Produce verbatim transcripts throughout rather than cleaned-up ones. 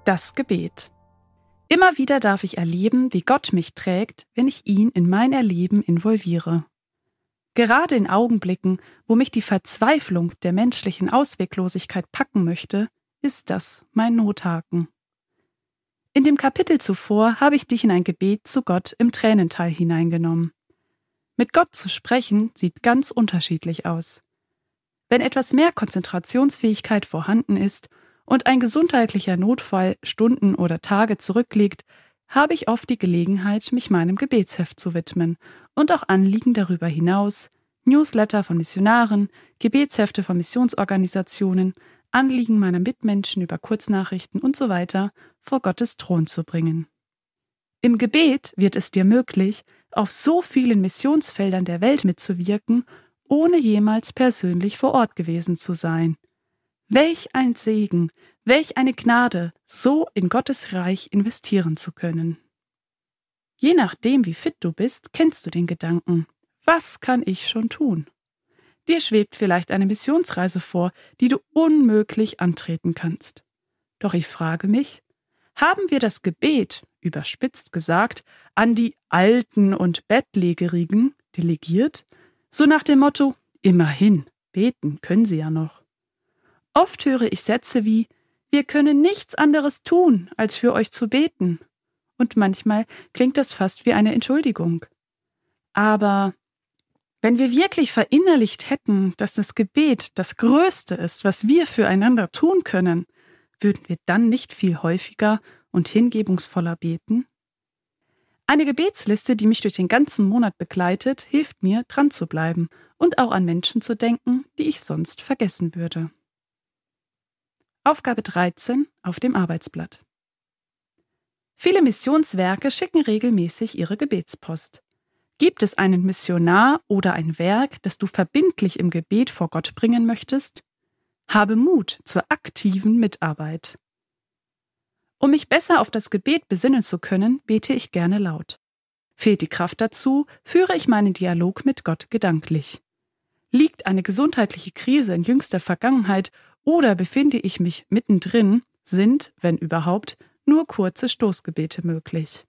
Das Gebet. Immer wieder darf ich erleben, wie Gott mich trägt, wenn ich ihn in mein Erleben involviere. Gerade in Augenblicken, wo mich die Verzweiflung der menschlichen Ausweglosigkeit packen möchte, ist das mein Nothaken. In dem Kapitel zuvor habe ich dich in ein Gebet zu Gott im Tränental hineingenommen. Mit Gott zu sprechen sieht ganz unterschiedlich aus. Wenn etwas mehr Konzentrationsfähigkeit vorhanden ist und ein gesundheitlicher Notfall Stunden oder Tage zurückliegt, habe ich oft die Gelegenheit, mich meinem Gebetsheft zu widmen und auch Anliegen darüber hinaus, Newsletter von Missionaren, Gebetshefte von Missionsorganisationen, Anliegen meiner Mitmenschen über Kurznachrichten und so weiter vor Gottes Thron zu bringen. Im Gebet wird es dir möglich, auf so vielen Missionsfeldern der Welt mitzuwirken, ohne jemals persönlich vor Ort gewesen zu sein. Welch ein Segen, welch eine Gnade, so in Gottes Reich investieren zu können. Je nachdem, wie fit du bist, kennst du den Gedanken: Was kann ich schon tun? Dir schwebt vielleicht eine Missionsreise vor, die du unmöglich antreten kannst. Doch ich frage mich, haben wir das Gebet, überspitzt gesagt, an die Alten und Bettlägerigen delegiert? So nach dem Motto: Immerhin, beten können sie ja noch. Oft höre ich Sätze wie: Wir können nichts anderes tun, als für euch zu beten. Und manchmal klingt das fast wie eine Entschuldigung. Aber wenn wir wirklich verinnerlicht hätten, dass das Gebet das Größte ist, was wir füreinander tun können, würden wir dann nicht viel häufiger und hingebungsvoller beten? Eine Gebetsliste, die mich durch den ganzen Monat begleitet, hilft mir, dran zu bleiben und auch an Menschen zu denken, die ich sonst vergessen würde. Aufgabe dreizehn auf dem Arbeitsblatt. Viele Missionswerke schicken regelmäßig ihre Gebetspost. Gibt es einen Missionar oder ein Werk, das du verbindlich im Gebet vor Gott bringen möchtest? Habe Mut zur aktiven Mitarbeit. Um mich besser auf das Gebet besinnen zu können, bete ich gerne laut. Fehlt die Kraft dazu, führe ich meinen Dialog mit Gott gedanklich. Liegt eine gesundheitliche Krise in jüngster Vergangenheit oder befinde ich mich mittendrin, sind, wenn überhaupt, nur kurze Stoßgebete möglich.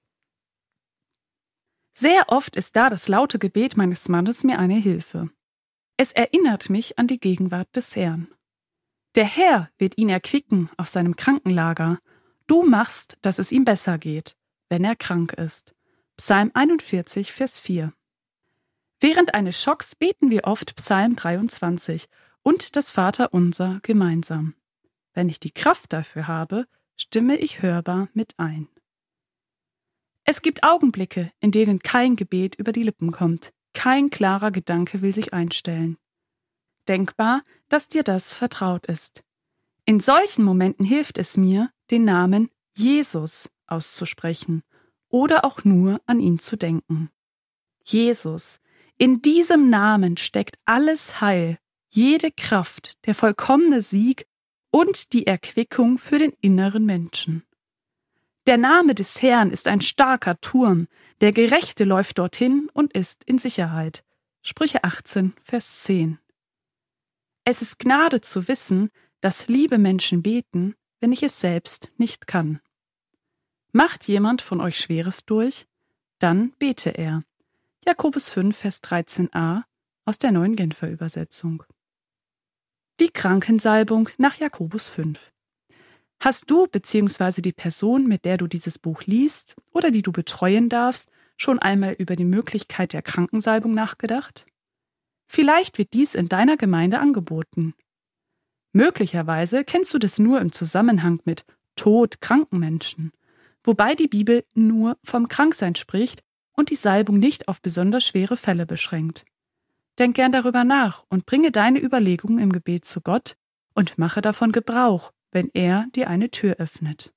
Sehr oft ist da das laute Gebet meines Mannes mir eine Hilfe. Es erinnert mich an die Gegenwart des Herrn. Der Herr wird ihn erquicken auf seinem Krankenlager. Du machst, dass es ihm besser geht, wenn er krank ist. Psalm einundvierzig, Vers vier. Während eines Schocks beten wir oft Psalm dreiundzwanzig und das Vaterunser gemeinsam. Wenn ich die Kraft dafür habe, stimme ich hörbar mit ein. Es gibt Augenblicke, in denen kein Gebet über die Lippen kommt, kein klarer Gedanke will sich einstellen. Denkbar, dass dir das vertraut ist. In solchen Momenten hilft es mir, den Namen Jesus auszusprechen oder auch nur an ihn zu denken. Jesus, in diesem Namen steckt alles Heil, jede Kraft, der vollkommene Sieg und die Erquickung für den inneren Menschen. Der Name des Herrn ist ein starker Turm, der Gerechte läuft dorthin und ist in Sicherheit. Sprüche achtzehn, Vers zehn. Es ist Gnade zu wissen, dass liebe Menschen beten, wenn ich es selbst nicht kann. Macht jemand von euch Schweres durch? Dann bete er. Jakobus fünf, Vers dreizehn a aus der Neuen Genfer Übersetzung. Die Krankensalbung nach Jakobus fünf. Hast du bzw. die Person, mit der du dieses Buch liest oder die du betreuen darfst, schon einmal über die Möglichkeit der Krankensalbung nachgedacht? Vielleicht wird dies in deiner Gemeinde angeboten. Möglicherweise kennst du das nur im Zusammenhang mit todkranken Menschen, wobei die Bibel nur vom Kranksein spricht und die Salbung nicht auf besonders schwere Fälle beschränkt. Denk gern darüber nach und bringe deine Überlegungen im Gebet zu Gott und mache davon Gebrauch, wenn er dir eine Tür öffnet.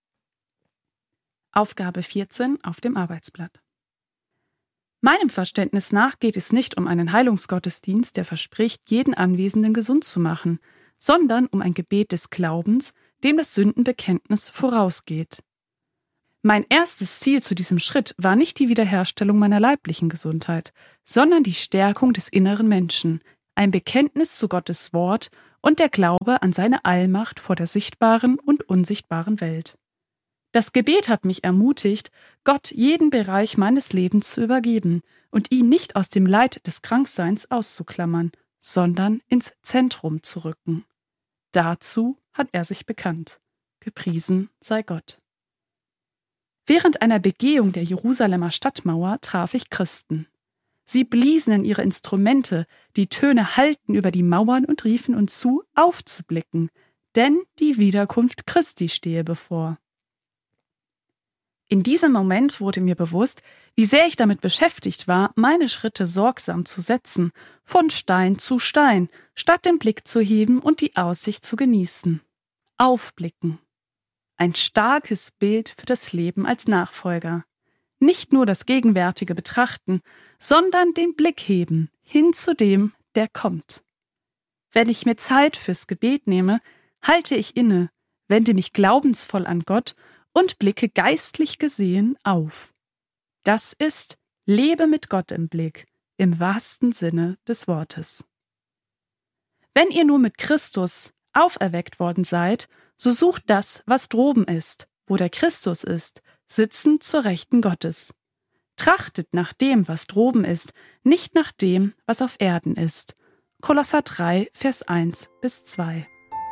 Aufgabe vierzehn auf dem Arbeitsblatt. Meinem Verständnis nach geht es nicht um einen Heilungsgottesdienst, der verspricht, jeden Anwesenden gesund zu machen, sondern um ein Gebet des Glaubens, dem das Sündenbekenntnis vorausgeht. Mein erstes Ziel zu diesem Schritt war nicht die Wiederherstellung meiner leiblichen Gesundheit, sondern die Stärkung des inneren Menschen, ein Bekenntnis zu Gottes Wort und der Glaube an seine Allmacht vor der sichtbaren und unsichtbaren Welt. Das Gebet hat mich ermutigt, Gott jeden Bereich meines Lebens zu übergeben und ihn nicht aus dem Leid des Krankseins auszuklammern, sondern ins Zentrum zu rücken. Dazu hat er sich bekannt. Gepriesen sei Gott. Während einer Begehung der Jerusalemer Stadtmauer traf ich Christen. Sie bliesen in ihre Instrumente, die Töne hallten über die Mauern und riefen uns zu, aufzublicken, denn die Wiederkunft Christi stehe bevor. In diesem Moment wurde mir bewusst, wie sehr ich damit beschäftigt war, meine Schritte sorgsam zu setzen, von Stein zu Stein, statt den Blick zu heben und die Aussicht zu genießen. Aufblicken. Ein starkes Bild für das Leben als Nachfolger. Nicht nur das Gegenwärtige betrachten, sondern den Blick heben, hin zu dem, der kommt. Wenn ich mir Zeit fürs Gebet nehme, halte ich inne, wende mich glaubensvoll an Gott und blicke geistlich gesehen auf. Das ist Lebe mit Gott im Blick, im wahrsten Sinne des Wortes. Wenn ihr nur mit Christus auferweckt worden seid, so sucht das, was droben ist, wo der Christus ist, sitzend zur Rechten Gottes. Trachtet nach dem, was droben ist, nicht nach dem, was auf Erden ist. Kolosser drei, Vers eins bis zwei.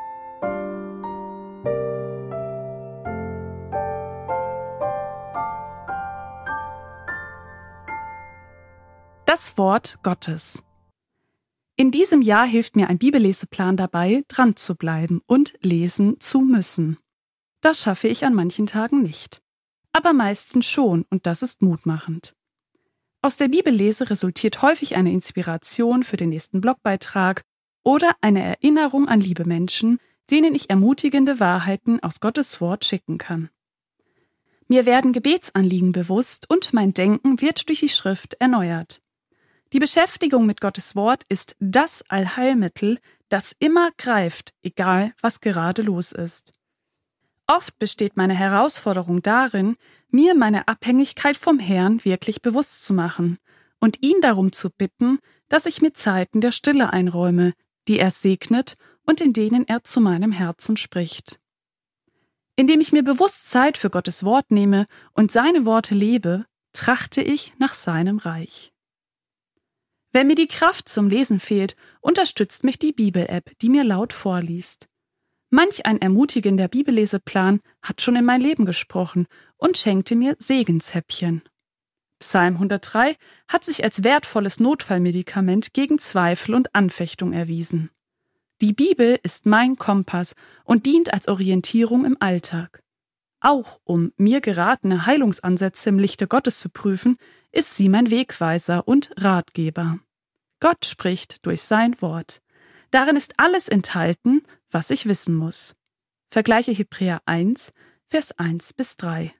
Das Wort Gottes. In diesem Jahr hilft mir ein Bibelleseplan dabei, dran zu bleiben und lesen zu müssen. Das schaffe ich an manchen Tagen nicht. Aber meistens schon, und das ist mutmachend. Aus der Bibellese resultiert häufig eine Inspiration für den nächsten Blogbeitrag oder eine Erinnerung an liebe Menschen, denen ich ermutigende Wahrheiten aus Gottes Wort schicken kann. Mir werden Gebetsanliegen bewusst und mein Denken wird durch die Schrift erneuert. Die Beschäftigung mit Gottes Wort ist das Allheilmittel, das immer greift, egal was gerade los ist. Oft besteht meine Herausforderung darin, mir meine Abhängigkeit vom Herrn wirklich bewusst zu machen und ihn darum zu bitten, dass ich mir Zeiten der Stille einräume, die er segnet und in denen er zu meinem Herzen spricht. Indem ich mir bewusst Zeit für Gottes Wort nehme und seine Worte lebe, trachte ich nach seinem Reich. Wenn mir die Kraft zum Lesen fehlt, unterstützt mich die Bibel-App, die mir laut vorliest. Manch ein ermutigender Bibelleseplan hat schon in mein Leben gesprochen und schenkte mir Segenshäppchen. Psalm hundertdrei hat sich als wertvolles Notfallmedikament gegen Zweifel und Anfechtung erwiesen. Die Bibel ist mein Kompass und dient als Orientierung im Alltag. Auch um mir geratene Heilungsansätze im Lichte Gottes zu prüfen, ist sie mein Wegweiser und Ratgeber. Gott spricht durch sein Wort. Darin ist alles enthalten, was ich wissen muss. Vergleiche Hebräer eins, Vers eins bis drei.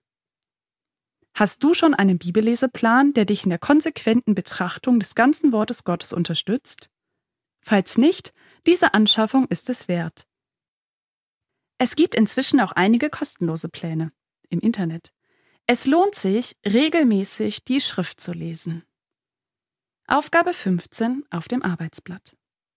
Hast du schon einen Bibelleseplan, der dich in der konsequenten Betrachtung des ganzen Wortes Gottes unterstützt? Falls nicht, diese Anschaffung ist es wert. Es gibt inzwischen auch einige kostenlose Pläne im Internet. Es lohnt sich, regelmäßig die Schrift zu lesen. Aufgabe fünfzehn auf dem Arbeitsblatt.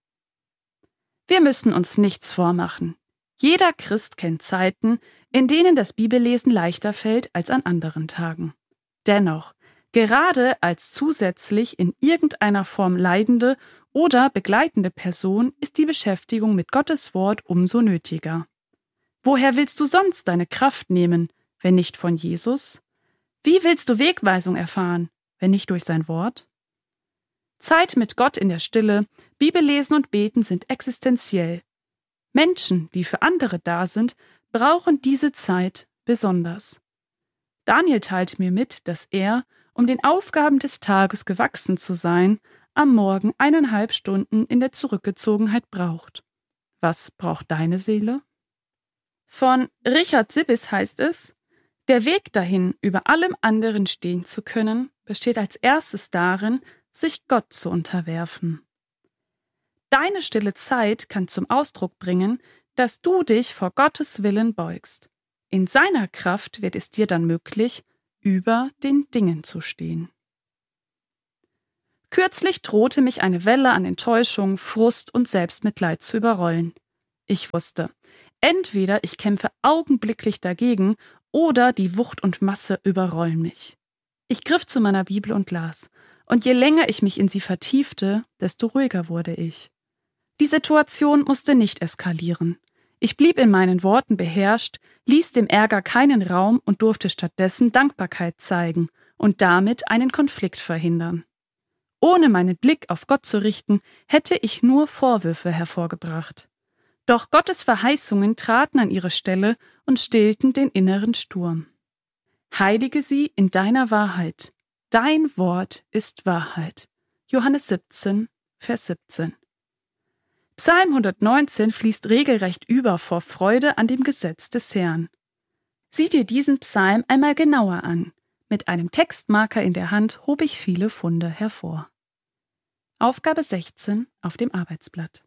Wir müssen uns nichts vormachen. Jeder Christ kennt Zeiten, in denen das Bibellesen leichter fällt als an anderen Tagen. Dennoch, gerade als zusätzlich in irgendeiner Form leidende oder begleitende Person ist die Beschäftigung mit Gottes Wort umso nötiger. Woher willst du sonst deine Kraft nehmen, wenn nicht von Jesus? Wie willst du Wegweisung erfahren, wenn nicht durch sein Wort? Zeit mit Gott in der Stille, Bibellesen und Beten sind existenziell. Menschen, die für andere da sind, brauchen diese Zeit besonders. Daniel teilt mir mit, dass er, um den Aufgaben des Tages gewachsen zu sein, am Morgen eineinhalb Stunden in der Zurückgezogenheit braucht. Was braucht deine Seele? Von Richard Sibbes heißt es, der Weg dahin, über allem anderen stehen zu können, besteht als erstes darin, sich Gott zu unterwerfen. Deine stille Zeit kann zum Ausdruck bringen, dass du dich vor Gottes Willen beugst. In seiner Kraft wird es dir dann möglich, über den Dingen zu stehen. Kürzlich drohte mich eine Welle an Enttäuschung, Frust und Selbstmitleid zu überrollen. Ich wusste, Entweder ich kämpfe augenblicklich dagegen oder die Wucht und Masse überrollen mich. Ich griff zu meiner Bibel und las, und je länger ich mich in sie vertiefte, desto ruhiger wurde ich. Die Situation musste nicht eskalieren. Ich blieb in meinen Worten beherrscht, ließ dem Ärger keinen Raum und durfte stattdessen Dankbarkeit zeigen und damit einen Konflikt verhindern. Ohne meinen Blick auf Gott zu richten, hätte ich nur Vorwürfe hervorgebracht. Doch Gottes Verheißungen traten an ihre Stelle und stillten den inneren Sturm. Heilige sie in deiner Wahrheit. Dein Wort ist Wahrheit. Johannes siebzehn, Vers siebzehn. Psalm hundertneunzehn fließt regelrecht über vor Freude an dem Gesetz des Herrn. Sieh dir diesen Psalm einmal genauer an. Mit einem Textmarker in der Hand hob ich viele Funde hervor. Aufgabe sechzehn auf dem Arbeitsblatt.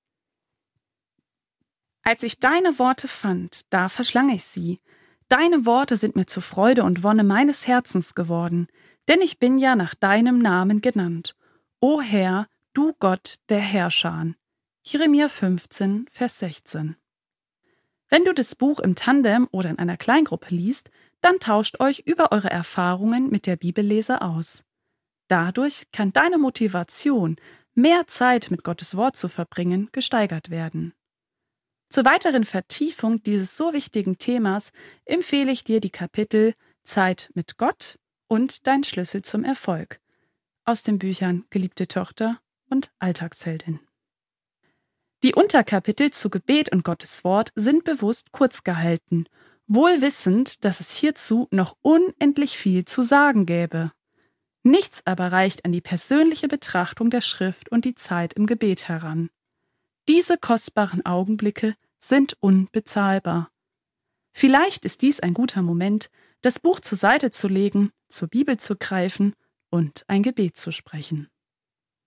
Als ich deine Worte fand, da verschlang ich sie. Deine Worte sind mir zur Freude und Wonne meines Herzens geworden, denn ich bin ja nach deinem Namen genannt. O Herr, du Gott der Herrscher. Jeremia fünfzehn, Vers sechzehn. Wenn du das Buch im Tandem oder in einer Kleingruppe liest, dann tauscht euch über eure Erfahrungen mit der Bibelleser aus. Dadurch kann deine Motivation, mehr Zeit mit Gottes Wort zu verbringen, gesteigert werden. Zur weiteren Vertiefung dieses so wichtigen Themas empfehle ich dir die Kapitel Zeit mit Gott und Dein Schlüssel zum Erfolg aus den Büchern Geliebte Tochter und Alltagsheldin. Die Unterkapitel zu Gebet und Gottes Wort sind bewusst kurz gehalten, wohl wissend, dass es hierzu noch unendlich viel zu sagen gäbe. Nichts aber reicht an die persönliche Betrachtung der Schrift und die Zeit im Gebet heran. Diese kostbaren Augenblicke sind unbezahlbar. Vielleicht ist dies ein guter Moment, das Buch zur Seite zu legen, zur Bibel zu greifen und ein Gebet zu sprechen.